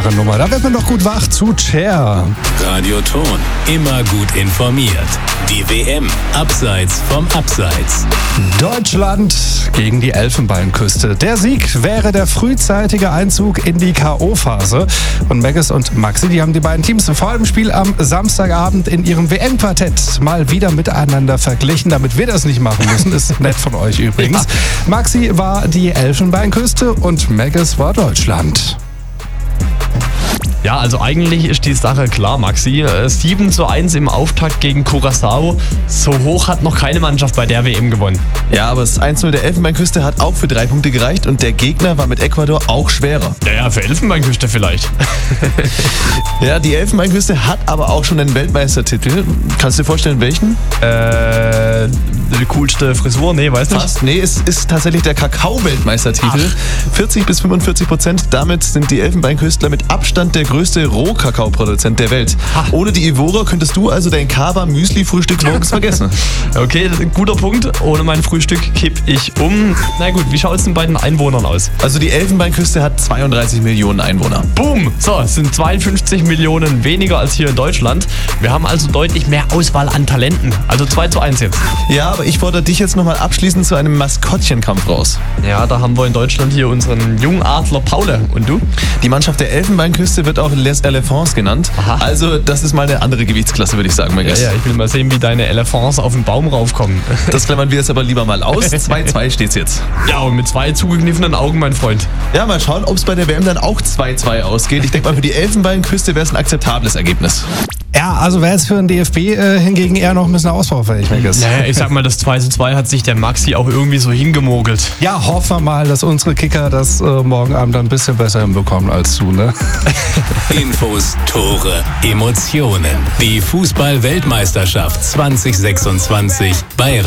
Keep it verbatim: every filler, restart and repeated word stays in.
klare Nummer. Da wird man doch gut wach zu Cher. Radio Ton, immer gut informiert. Die W M, abseits vom Abseits. Deutschland gegen die Elfenbeinküste. Der Sieg wäre der frühzeitige Einzug in die K O-Phase. Und Megges und Maxi, die haben die beiden Teams vor dem Spiel am Samstagabend in ihrem W M-Quartett mal wieder miteinander verglichen, damit wir das nicht machen müssen. Ist nett von euch übrigens. Ja. Maxi war die Elfenbeinküste und Megges war Deutschland. Ja, also eigentlich ist die Sache klar, Maxi. sieben zu eins im Auftakt gegen Curaçao. So hoch hat noch keine Mannschaft bei der W M gewonnen. Ja, aber das eins null der Elfenbeinküste hat auch für drei Punkte gereicht und der Gegner war mit Ecuador auch schwerer. Ja, ja, für Elfenbeinküste vielleicht. Ja, die Elfenbeinküste hat aber auch schon einen Weltmeistertitel. Kannst du dir vorstellen, welchen? Äh, die coolste Frisur? Nee, weißt du? Fast. Nee, es ist tatsächlich der Kakao-Weltmeistertitel. vierzig bis fünfundvierzig Prozent. Damit sind die Elfenbeinküstler mit Abstand der größte Rohkakaoproduzent der Welt. Ha. Ohne die Ivora könntest du also dein Kaba-Müsli-Frühstück morgens vergessen. Okay, das ist ein guter Punkt. Ohne mein Frühstück kipp ich um. Na gut, wie schaut es denn bei den Einwohnern aus? Also die Elfenbeinküste hat zweiunddreißig Millionen Einwohner. Boom! So, es sind zweiundfünfzig Millionen weniger als hier in Deutschland. Wir haben also deutlich mehr Auswahl an Talenten. Also zwei zu eins jetzt. Ja, aber ich fordere dich jetzt nochmal abschließend zu einem Maskottchenkampf raus. Ja, da haben wir in Deutschland hier unseren Jungadler Paule. Und du? Die Mannschaft der Elfenbeinküste wird auch Les Elephants genannt. Aha. Also das ist mal eine andere Gewichtsklasse, würde ich sagen. Ja, ja, ich will mal sehen, wie deine Elephants auf den Baum raufkommen. Das klammern wir jetzt aber lieber mal aus. zwei zwei steht's jetzt. Ja, und mit zwei zugekniffenen Augen, mein Freund. Ja, mal schauen, ob es bei der W M dann auch zwei zwei ausgeht. Ich denke mal, für die Elfenbeinküste wäre es ein akzeptables Ergebnis. Ja, also wäre es für den D F B äh, hingegen eher noch ein bisschen ausbaufähig, Megges. Naja, ich sag mal, das zwei zu zwei hat sich der Maxi auch irgendwie so hingemogelt. Ja, hoffen wir mal, dass unsere Kicker das äh, morgen Abend ein bisschen besser hinbekommen als du, ne? Infos, Tore, Emotionen. Die Fußball-Weltmeisterschaft zwanzig sechsundzwanzig bei